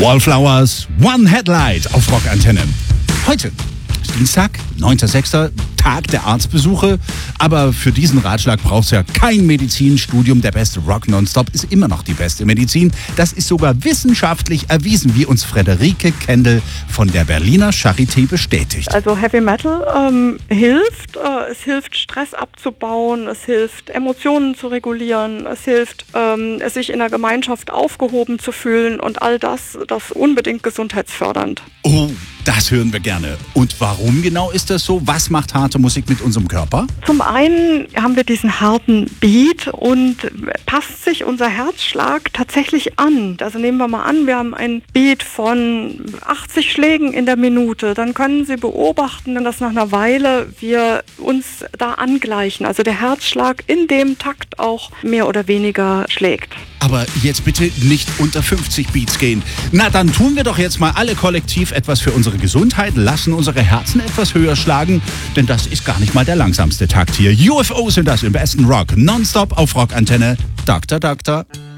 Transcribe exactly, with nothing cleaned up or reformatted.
Wallflowers, One Headlight auf Rockantenne. Heute ist Dienstag, neunter sechster Tag der Arztbesuche. Aber für diesen Ratschlag braucht es ja kein Medizinstudium. Der beste Rock nonstop ist immer noch die beste Medizin. Das ist sogar wissenschaftlich erwiesen, wie uns Friederike Kendall von der Berliner Charité bestätigt. Also Heavy Metal ähm, hilft. Äh, es hilft, Stress abzubauen. Es hilft, Emotionen zu regulieren. Es hilft, ähm, sich in der Gemeinschaft aufgehoben zu fühlen. Und all das, das unbedingt gesundheitsfördernd. Oh, das hören wir gerne. Und warum genau ist das so? Was macht harte Musik mit unserem Körper? Zum einen haben wir diesen harten Beat und passt sich unser Herzschlag tatsächlich an. Also nehmen wir mal an, wir haben ein Beat von achtzig Schlägen in der Minute. Dann können Sie beobachten, dass nach einer Weile wir uns da angleichen. Also der Herzschlag in dem Takt auch mehr oder weniger schlägt. Aber jetzt bitte nicht unter fünfzig Beats gehen. Na, dann tun wir doch jetzt mal alle kollektiv etwas für unsere Gesundheit, lassen unsere Herzen etwas höher schlagen, denn das ist gar nicht mal der langsamste Takt hier. U F O sind das im besten Rock, nonstop auf Rockantenne. Doktor, Doktor.